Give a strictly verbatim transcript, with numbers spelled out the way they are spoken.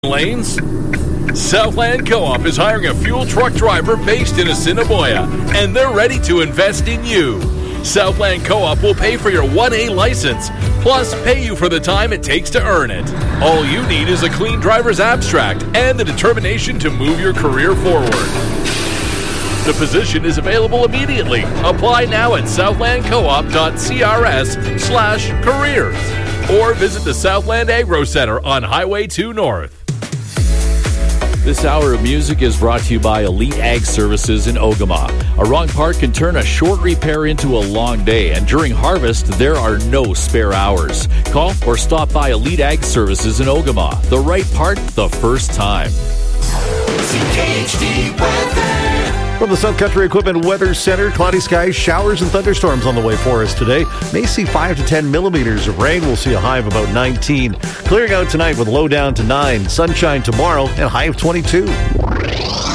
lanes? Southland Co-op is hiring a fuel truck driver based in Assiniboia, and they're ready to invest in you. Southland Co-op will pay for your one A license, plus pay you for the time it takes to earn it. All you need is a clean driver's abstract and the determination to move your career forward. The position is available immediately. Apply now at southlandcoop.crs slash careers or visit the Southland Agro Center on Highway two North. This hour of music is brought to you by Elite Ag Services in Ogama. A wrong part can turn a short repair into a long day, and during harvest, there are no spare hours. Call or stop by Elite Ag Services in Ogama. The right part, the first time. C K H D weather. From the South Country Equipment Weather Center, cloudy skies, showers, and thunderstorms on the way for us today. May see five to ten millimeters of rain. We'll see a high of about nineteen. Clearing out tonight with low down to nine. Sunshine tomorrow and high of twenty-two.